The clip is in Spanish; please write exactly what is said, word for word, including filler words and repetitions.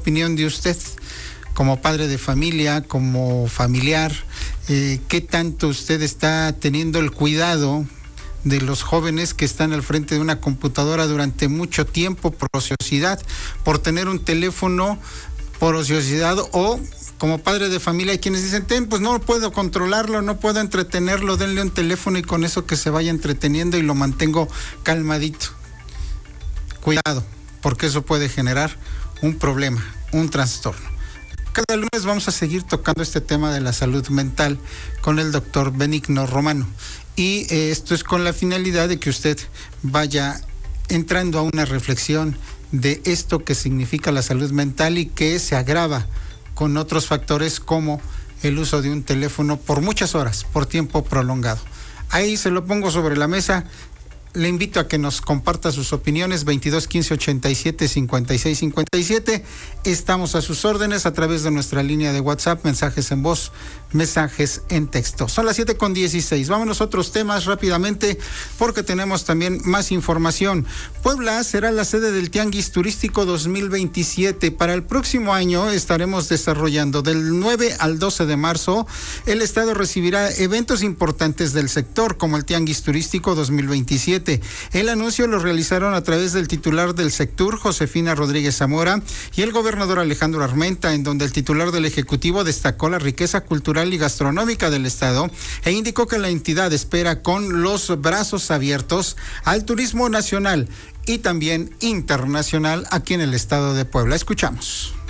opinión de usted como padre de familia, como familiar. Eh, ¿Qué tanto usted está teniendo el cuidado de los jóvenes que están al frente de una computadora durante mucho tiempo por ociosidad, por tener un teléfono por ociosidad, o como padre de familia hay quienes dicen, Ten, pues no puedo controlarlo, no puedo entretenerlo, denle un teléfono y con eso que se vaya entreteniendo y lo mantengo calmadito? Cuidado, porque eso puede generar un problema, un trastorno. Cada lunes vamos a seguir tocando este tema de la salud mental con el doctor Benigno Romano. Y eh, esto es con la finalidad de que usted vaya entrando a una reflexión de esto que significa la salud mental y que se agrava con otros factores como el uso de un teléfono por muchas horas, por tiempo prolongado. Ahí se lo pongo sobre la mesa. Le invito a que nos comparta sus opiniones, veintidós quince ochenta y siete cincuenta y seis cincuenta y siete. Estamos a sus órdenes a través de nuestra línea de WhatsApp, mensajes en voz, mensajes en texto. Son las siete con dieciséis. Vámonos a otros temas rápidamente porque tenemos también más información. Puebla será la sede del Tianguis Turístico dos mil veintisiete. Para el próximo año estaremos desarrollando del nueve al doce de marzo. El estado recibirá eventos importantes del sector como el Tianguis Turístico dos mil veintisiete. El anuncio lo realizaron a través del titular del sector, Josefina Rodríguez Zamora, y el gobernador Alejandro Armenta, en donde el titular del Ejecutivo destacó la riqueza cultural y gastronómica del estado e indicó que la entidad espera con los brazos abiertos al turismo nacional y también internacional aquí en el estado de Puebla. Escuchamos.